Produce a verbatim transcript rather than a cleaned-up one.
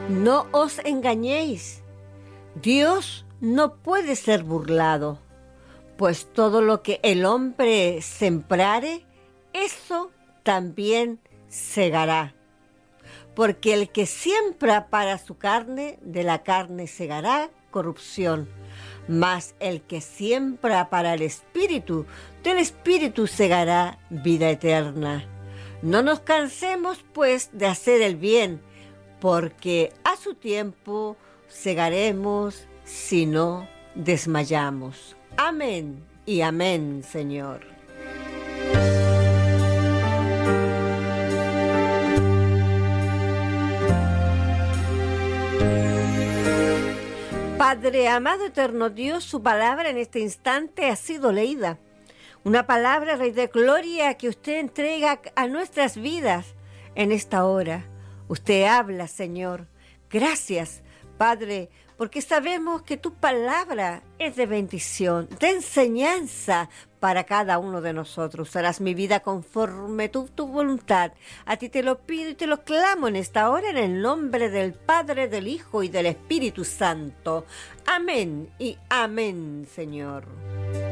No os engañéis, Dios no puede ser burlado, pues todo lo que el hombre sembrare, eso también segará. Porque el que siembra para su carne, de la carne segará corrupción, mas el que siembra para el Espíritu, del Espíritu segará vida eterna. No nos cansemos, pues, de hacer el bien, porque a su tiempo segaremos si no desmayamos. Amén y amén, Señor. Padre amado, eterno Dios, su palabra en este instante ha sido leída. Una palabra, Rey de Gloria, que usted entrega a nuestras vidas en esta hora. Usted habla, Señor. Gracias, Padre, porque sabemos que tu palabra es de bendición, de enseñanza para cada uno de nosotros. Usarás mi vida conforme tu, tu voluntad. A ti te lo pido y te lo clamo en esta hora en el nombre del Padre, del Hijo y del Espíritu Santo. Amén y amén, Señor.